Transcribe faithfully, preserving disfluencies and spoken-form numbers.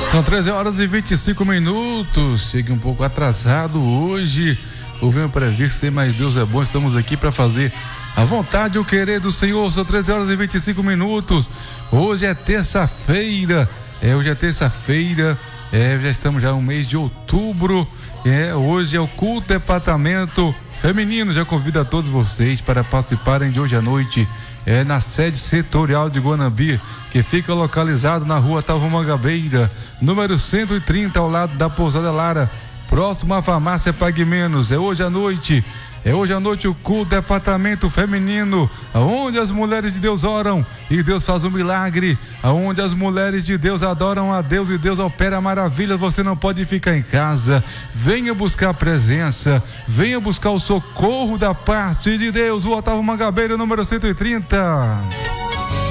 São treze horas e vinte e cinco minutos. Cheguei um pouco atrasado hoje. Houve um previsto, tem mais Deus é bom. Estamos aqui para fazer a vontade e o querer do Senhor. São treze horas e vinte e cinco minutos. Hoje é terça-feira. É, hoje é terça-feira. É, já estamos já no mês de outubro. É, hoje é o culto departamento feminino. Já convido a todos vocês para participarem de hoje à noite. É na sede setorial de Guanambi, que fica localizado na rua Tavo Mangabeira, número cento e trinta, ao lado da Pousada Lara, próximo à farmácia Pague Menos. É hoje à noite, é hoje à noite o culto departamento feminino, aonde as mulheres de Deus oram e Deus faz um milagre, aonde as mulheres de Deus adoram a Deus e Deus opera maravilhas. Você não pode ficar em casa, venha buscar a presença, venha buscar o socorro da parte de Deus. O Otávio Mangabeira, número cento e trinta.